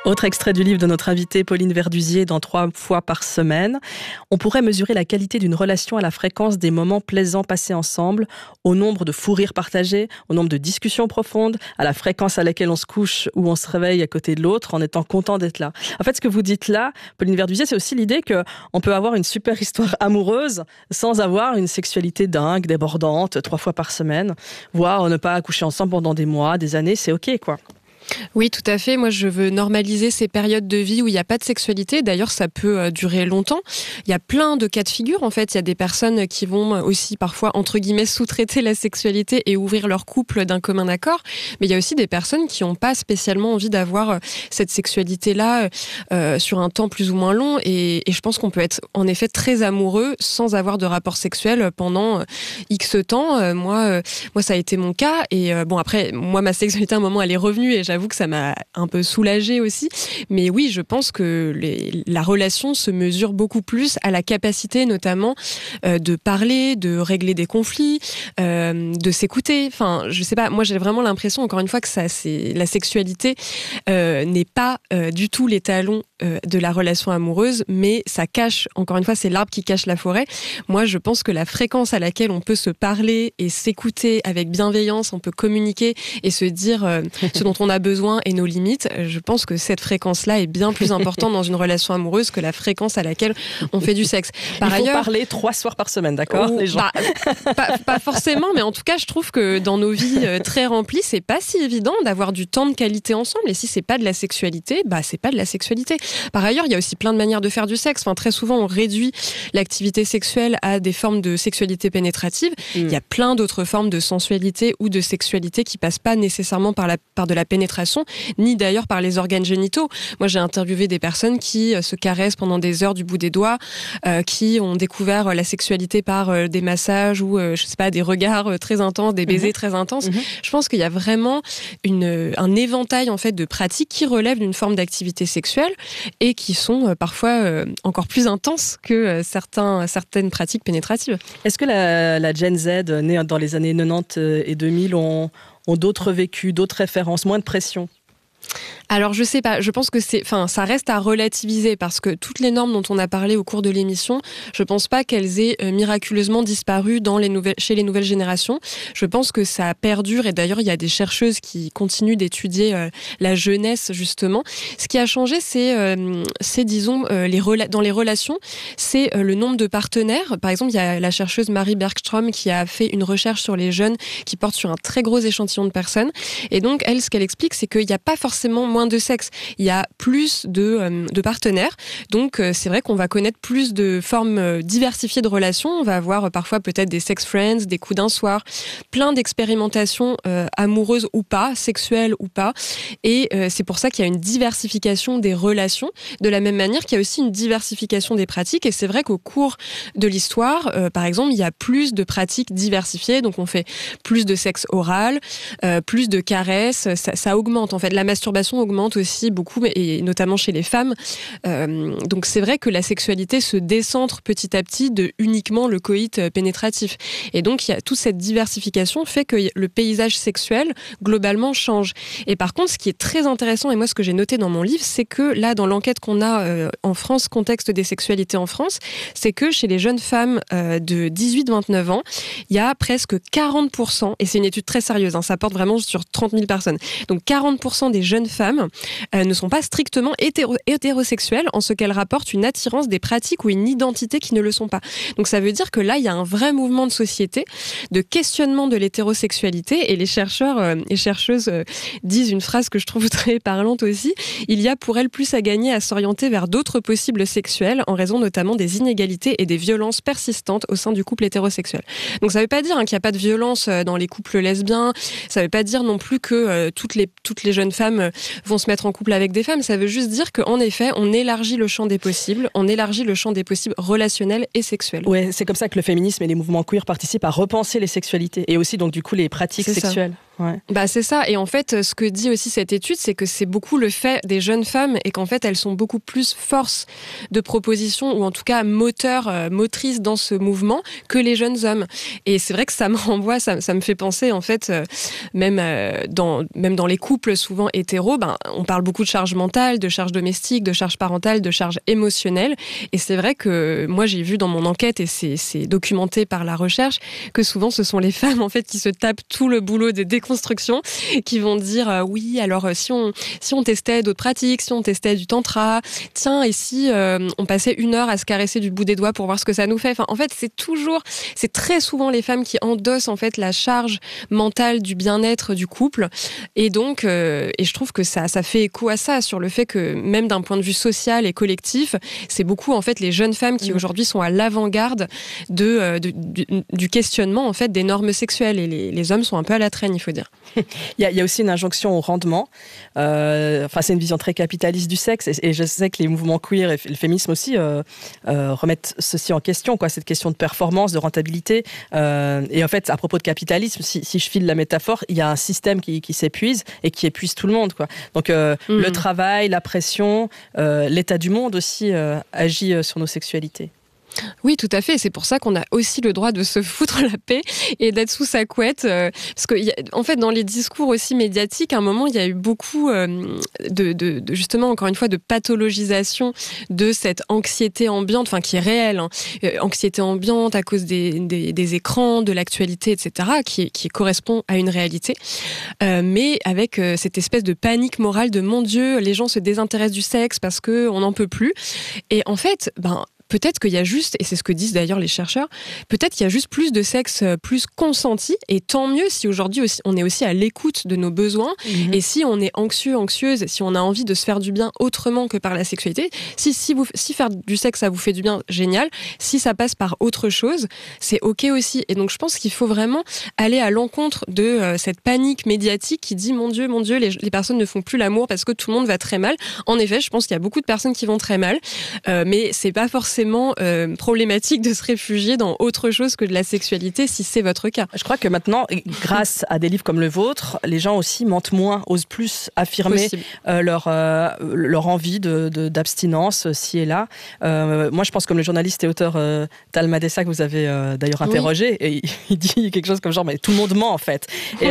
Autre extrait du livre de notre invitée Pauline Verdusier dans 3 fois par semaine. On pourrait mesurer la qualité d'une relation à la fréquence des moments plaisants passés ensemble, au nombre de fous rires partagés, au nombre de discussions profondes, à la fréquence à laquelle on se couche ou on se réveille à côté de l'autre en étant content d'être là. En fait, ce que vous dites là, Pauline Verdusier, c'est aussi l'idée qu'on peut avoir une super histoire amoureuse sans avoir une sexualité dingue, débordante, 3 fois par semaine, voire ne pas coucher ensemble pendant des mois, des années, c'est ok, quoi. Oui, tout à fait. Moi, je veux normaliser ces périodes de vie où il n'y a pas de sexualité. D'ailleurs, ça peut durer longtemps. Il y a plein de cas de figure. En fait, il y a des personnes qui vont aussi parfois, entre guillemets, sous-traiter la sexualité et ouvrir leur couple d'un commun accord. Mais il y a aussi des personnes qui n'ont pas spécialement envie d'avoir cette sexualité-là sur un temps plus ou moins long. Et je pense qu'on peut être en effet très amoureux sans avoir de rapport sexuel pendant X temps. Moi, ça a été mon cas. Et bon, après, moi, ma sexualité, à un moment, elle est revenue et j'avoue que ça m'a un peu soulagée aussi. Mais oui, je pense que la relation se mesure beaucoup plus à la capacité notamment de parler, de régler des conflits, de s'écouter. Enfin, je sais pas, moi j'ai vraiment l'impression, encore une fois, que la sexualité n'est pas du tout les talons de la relation amoureuse, mais ça cache, encore une fois, c'est l'arbre qui cache la forêt. Moi, je pense que la fréquence à laquelle on peut se parler et s'écouter avec bienveillance, on peut communiquer et se dire ce dont on a besoin et nos limites, je pense que cette fréquence-là est bien plus importante dans une relation amoureuse que la fréquence à laquelle on fait du sexe. Il faut parler 3 soirs par semaine, d'accord, les gens? Pas forcément, mais en tout cas, je trouve que dans nos vies très remplies, c'est pas si évident d'avoir du temps de qualité ensemble. Et si c'est pas de la sexualité, c'est pas de la sexualité. Par ailleurs, il y a aussi plein de manières de faire du sexe. Enfin, très souvent, on réduit l'activité sexuelle à des formes de sexualité pénétrative. Il y a plein d'autres formes de sensualité ou de sexualité qui passent pas nécessairement par de la pénétration, ni d'ailleurs par les organes génitaux. Moi, j'ai interviewé des personnes qui se caressent pendant des heures du bout des doigts, qui ont découvert la sexualité par des massages ou, je sais pas, des regards très intenses, des baisers très intenses. Je pense qu'il y a vraiment un éventail en fait de pratiques qui relèvent d'une forme d'activité sexuelle et qui sont parfois encore plus intenses que certaines pratiques pénétratives. Est-ce que la Gen Z, née dans les années 90 et 2000, ont d'autres vécus, d'autres références, moins de pression? Alors, je sais pas, je pense que ça reste à relativiser parce que toutes les normes dont on a parlé au cours de l'émission, je pense pas qu'elles aient miraculeusement disparu chez les nouvelles générations. Je pense que ça perdure et d'ailleurs, il y a des chercheuses qui continuent d'étudier la jeunesse, justement. Ce qui a changé, c'est disons, dans les relations, c'est le nombre de partenaires. Par exemple, il y a la chercheuse Marie Bergström qui a fait une recherche sur les jeunes qui porte sur un très gros échantillon de personnes. Et donc, elle, ce qu'elle explique, c'est qu'il n'y a pas forcément moins de sexe. Il y a plus de partenaires. Donc, c'est vrai qu'on va connaître plus de formes diversifiées de relations. On va avoir parfois peut-être des sex friends, des coups d'un soir, plein d'expérimentations amoureuses ou pas, sexuelles ou pas. Et c'est pour ça qu'il y a une diversification des relations, de la même manière qu'il y a aussi une diversification des pratiques. Et c'est vrai qu'au cours de l'histoire, par exemple, il y a plus de pratiques diversifiées. Donc, on fait plus de sexe oral, plus de caresses. Ça augmente, en fait. La masturbation augmente aussi beaucoup, et notamment chez les femmes. Donc c'est vrai que la sexualité se décentre petit à petit de uniquement le coït pénétratif. Et donc il y a toute cette diversification fait que le paysage sexuel globalement change. Et par contre, ce qui est très intéressant, et moi ce que j'ai noté dans mon livre, c'est que là, dans l'enquête qu'on a en France, contexte des sexualités en France, c'est que chez les jeunes femmes de 18-29 ans, il y a presque 40%, et c'est une étude très sérieuse, ça porte vraiment sur 30 000 personnes, donc 40% des jeunes femmes ne sont pas strictement hétérosexuelles en ce qu'elles rapportent une attirance des pratiques ou une identité qui ne le sont pas. Donc ça veut dire que là, il y a un vrai mouvement de société, de questionnement de l'hétérosexualité, et les chercheurs et chercheuses disent une phrase que je trouve très parlante aussi: il y a pour elles plus à gagner à s'orienter vers d'autres possibles sexuels en raison notamment des inégalités et des violences persistantes au sein du couple hétérosexuel. Donc ça veut pas dire qu'il n'y a pas de violence dans les couples lesbiens, ça veut pas dire non plus que toutes les jeunes femmes vont se mettre en couple avec des femmes. Ça veut juste dire qu'en effet, on élargit le champ des possibles, relationnels et sexuels. Ouais, c'est comme ça que le féminisme et les mouvements queer participent à repenser les sexualités et aussi donc du coup les pratiques sexuelles. Ouais. Bah c'est ça, et en fait ce que dit aussi cette étude, c'est que c'est beaucoup le fait des jeunes femmes et qu'en fait elles sont beaucoup plus force de proposition ou en tout cas motrices dans ce mouvement que les jeunes hommes. Et c'est vrai que ça me renvoie, ça me fait penser en fait même dans les couples souvent hétéros, on parle beaucoup de charge mentale, de charge domestique, de charge parentale, de charge émotionnelle, et c'est vrai que moi j'ai vu dans mon enquête, et c'est documenté par la recherche, que souvent ce sont les femmes en fait qui se tapent tout le boulot des déconstruction, qui vont dire oui, alors si on testait d'autres pratiques, si on testait du tantra, tiens, et si on passait 1 heure à se caresser du bout des doigts pour voir ce que ça nous fait. Enfin, en fait, c'est très souvent les femmes qui endossent en fait la charge mentale du bien-être du couple, et donc et je trouve que ça fait écho à ça, sur le fait que même d'un point de vue social et collectif, c'est beaucoup en fait les jeunes femmes qui aujourd'hui sont à l'avant-garde du questionnement en fait des normes sexuelles, et les hommes sont un peu à la traîne, il faut dire. Il y a aussi une injonction au rendement. C'est une vision très capitaliste du sexe, et je sais que les mouvements queer et le féminisme aussi remettent ceci en question, quoi, cette question de performance, de rentabilité. Et en fait, à propos de capitalisme, si je file la métaphore, il y a un système qui s'épuise et qui épuise tout le monde, quoi. Donc le travail, la pression, l'état du monde aussi agit sur nos sexualités. Oui, tout à fait. C'est pour ça qu'on a aussi le droit de se foutre la paix et d'être sous sa couette. Parce que, en fait, dans les discours aussi médiatiques, à un moment, il y a eu beaucoup de justement, encore une fois, de pathologisation de cette anxiété ambiante, enfin, qui est réelle. Anxiété ambiante à cause des écrans, de l'actualité, etc., qui correspond à une réalité. Mais avec cette espèce de panique morale de « mon Dieu, les gens se désintéressent du sexe parce qu'on n'en peut plus ». Et en fait, peut-être qu'il y a juste, et c'est ce que disent d'ailleurs les chercheurs, peut-être qu'il y a juste plus de sexe plus consenti, et tant mieux si aujourd'hui aussi, on est aussi à l'écoute de nos besoins, et si on est anxieuse, si on a envie de se faire du bien autrement que par la sexualité, si faire du sexe ça vous fait du bien, génial, si ça passe par autre chose, c'est ok aussi. Et donc je pense qu'il faut vraiment aller à l'encontre de cette panique médiatique qui dit mon Dieu, les personnes ne font plus l'amour parce que tout le monde va très mal. En effet, je pense qu'il y a beaucoup de personnes qui vont très mal, mais c'est pas forcément problématique de se réfugier dans autre chose que de la sexualité si c'est votre cas. Je crois que maintenant, grâce à des livres comme le vôtre, les gens aussi mentent moins, osent plus affirmer leur envie d'abstinence ci et là. Moi, je pense comme le journaliste et auteur Tal Madessa que vous avez d'ailleurs interrogé, et il dit quelque chose comme genre mais tout le monde ment en fait.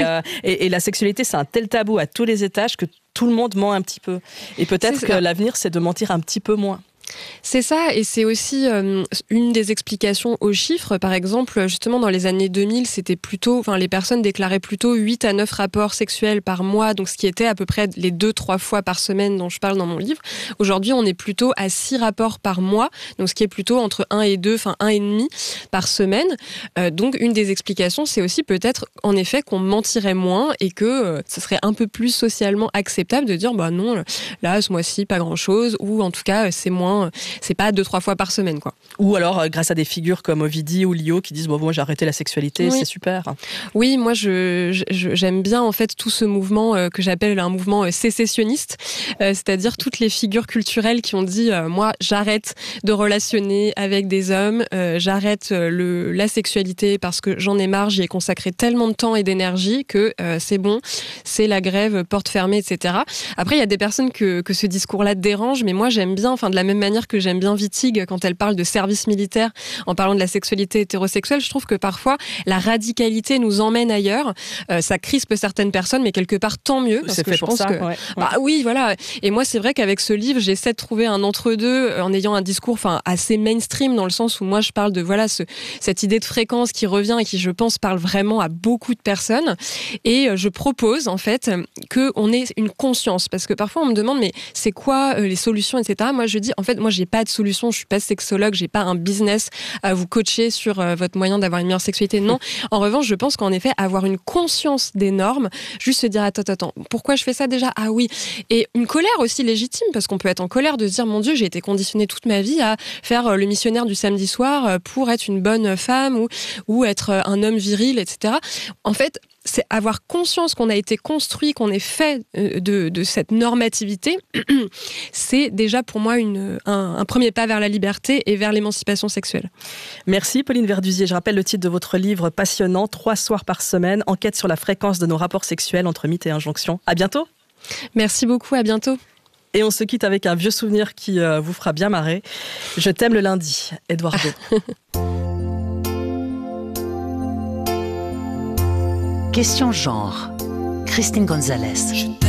Et la sexualité, c'est un tel tabou à tous les étages que tout le monde ment un petit peu. Et peut-être que l'avenir, c'est de mentir un petit peu moins. C'est ça, et c'est aussi une des explications aux chiffres. Par exemple, justement, dans les années 2000, c'était plutôt, les personnes déclaraient plutôt 8 à 9 rapports sexuels par mois, donc ce qui était à peu près les 2-3 fois par semaine dont je parle dans mon livre. Aujourd'hui, on est plutôt à 6 rapports par mois, donc ce qui est plutôt entre 1 et 2, 1,5 par semaine. Donc, une des explications, c'est aussi peut-être, en effet, qu'on mentirait moins et que ce serait un peu plus socialement acceptable de dire, non, là, ce mois-ci, pas grand-chose, ou en tout cas, c'est pas 2-3 fois par semaine, quoi. Ou alors grâce à des figures comme Ovidie ou Lio qui disent moi j'ai arrêté la sexualité, c'est super. Oui, moi j'aime bien en fait tout ce mouvement que j'appelle un mouvement sécessionniste, c'est-à-dire toutes les figures culturelles qui ont dit moi j'arrête de relationner avec des hommes, j'arrête la sexualité parce que j'en ai marre, j'y ai consacré tellement de temps et d'énergie que c'est bon, c'est la grève, porte fermée, etc. Après il y a des personnes que ce discours-là dérange, mais moi j'aime bien, de la même manière que j'aime bien Wittig quand elle parle de service militaire en parlant de la sexualité hétérosexuelle, je trouve que parfois la radicalité nous emmène ailleurs. Ça crispe certaines personnes, mais quelque part tant mieux, parce que je pense que oui, voilà. Et moi c'est vrai qu'avec ce livre j'essaie de trouver un entre-deux en ayant un discours assez mainstream, dans le sens où moi je parle de cette idée de fréquence qui revient et qui je pense parle vraiment à beaucoup de personnes, et je propose en fait qu'on ait une conscience, parce que parfois on me demande mais c'est quoi les solutions, etc. Moi je dis en fait moi j'ai pas de solution, je suis pas sexologue, j'ai pas un business à vous coacher sur votre moyen d'avoir une meilleure sexualité, non. En revanche je pense qu'en effet avoir une conscience des normes, juste se dire attends, pourquoi je fais ça déjà, ah oui, et une colère aussi légitime, parce qu'on peut être en colère de se dire mon Dieu j'ai été conditionnée toute ma vie à faire le missionnaire du samedi soir pour être une bonne femme ou être un homme viril, etc. En fait c'est avoir conscience qu'on a été construit, qu'on est fait de cette normativité, c'est déjà pour moi un premier pas vers la liberté et vers l'émancipation sexuelle. Merci Pauline Verduzier. Je rappelle le titre de votre livre passionnant, 3 soirs par semaine, enquête sur la fréquence de nos rapports sexuels entre mythes et injonctions. À bientôt. Merci beaucoup, à bientôt. Et on se quitte avec un vieux souvenir qui vous fera bien marrer. Je t'aime le lundi, Eduardo. Question genre, Christine Gonzalez.